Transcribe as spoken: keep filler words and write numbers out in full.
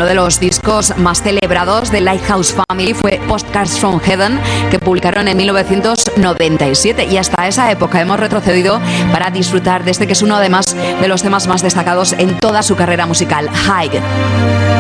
de los discos más celebrados de Lighthouse Family fue Postcards from Heaven, que publicaron en mil novecientos noventa y siete. Y hasta esa época hemos retrocedido para disfrutar de este, que es uno además de los temas más destacados en toda su carrera musical, High.